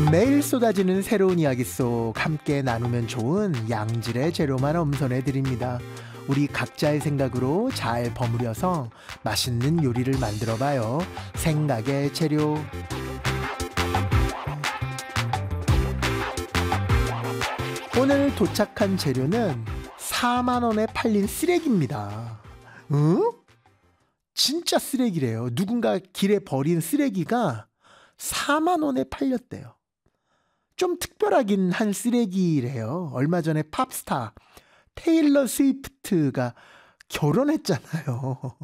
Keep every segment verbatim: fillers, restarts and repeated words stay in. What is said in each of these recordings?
매일 쏟아지는 새로운 이야기 속 함께 나누면 좋은 양질의 재료만 엄선해 드립니다. 우리 각자의 생각으로 잘 버무려서 맛있는 요리를 만들어 봐요. 생각의 재료. 오늘 도착한 재료는 사만 원에 팔린 쓰레기입니다. 응? 진짜 쓰레기래요. 누군가 길에 버린 쓰레기가 사만 원에 팔렸대요. 좀 특별하긴 한 쓰레기래요. 얼마 전에 팝스타 테일러 스위프트가 결혼했잖아요.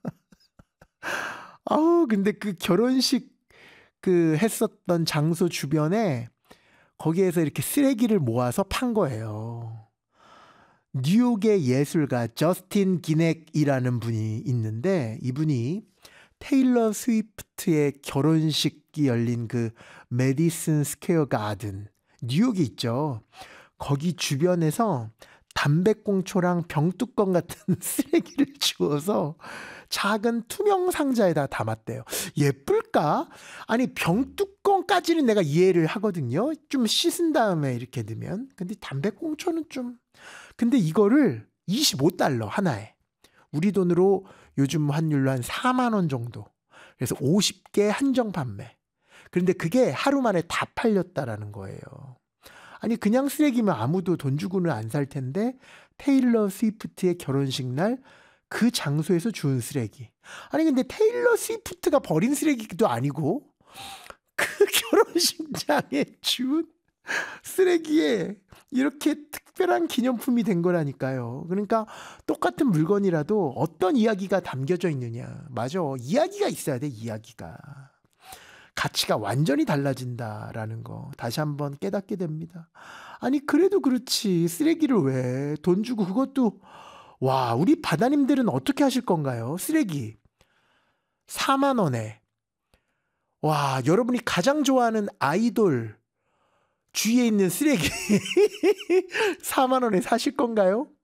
아우, 근데 그 결혼식 그 했었던 장소 주변에 거기에서 이렇게 쓰레기를 모아서 판 거예요. 뉴욕의 예술가 저스틴 기넥이라는 분이 있는데, 이분이 테일러 스위프트의 결혼식이 열린 그 메디슨 스퀘어 가든, 뉴욕에 있죠. 거기 주변에서 담배꽁초랑 병뚜껑 같은 쓰레기를 주워서 작은 투명 상자에다 담았대요. 예쁠까? 아니, 병뚜껑까지는 내가 이해를 하거든요. 좀 씻은 다음에 이렇게 넣으면. 근데 담배꽁초는 좀... 근데 이거를 이십오 달러 하나에, 우리 돈으로 요즘 환율로 한 사만 원 정도. 그래서 오십 개 한정 판매. 그런데 그게 하루 만에 다 팔렸다라는 거예요. 아니, 그냥 쓰레기면 아무도 돈 주고는 안 살 텐데 테일러 스위프트의 결혼식 날 그 장소에서 주운 쓰레기. 아니, 근데 테일러 스위프트가 버린 쓰레기도 아니고 그 결혼식장에 주운 쓰레기에 이렇게 특별한 기념품이 된 거라니까요. 그러니까 똑같은 물건이라도 어떤 이야기가 담겨져 있느냐. 맞아. 이야기가 있어야 돼, 이야기가. 가치가 완전히 달라진다라는 거 다시 한번 깨닫게 됩니다. 아니, 그래도 그렇지. 쓰레기를 왜 돈 주고, 그것도 와, 우리 바다님들은 어떻게 하실 건가요? 쓰레기 사만 원에. 와, 여러분이 가장 좋아하는 아이돌 주위에 있는 쓰레기 사만 원에 사실 건가요?